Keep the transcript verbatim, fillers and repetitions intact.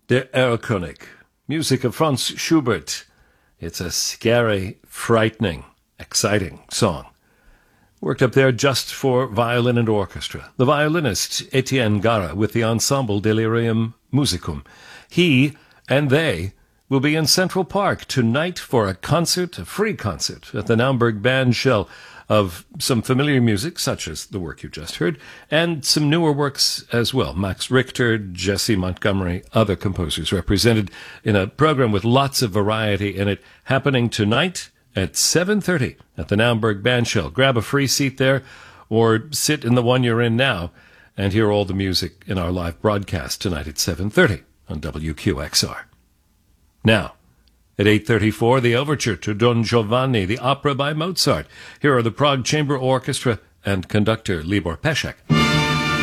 Der Erlkönig, music of Franz Schubert. It's a scary, frightening, exciting song. Worked up there just for violin and orchestra. The violinist, Etienne Gara, with the ensemble Delirium Musicum. He and they will be in Central Park tonight for a concert, a free concert, at the Naumburg Bandshell of some familiar music, such as the work you just heard, and some newer works as well. Max Richter, Jesse Montgomery, other composers represented in a program with lots of variety in it, happening tonight at seven thirty at the Naumburg Bandshell. Grab a free seat there or sit in the one you're in now and hear all the music in our live broadcast tonight at seven thirty on W Q X R. Now, at eight thirty-four, the overture to Don Giovanni, the opera by Mozart. Here are the Prague Chamber Orchestra and conductor Libor Pesek.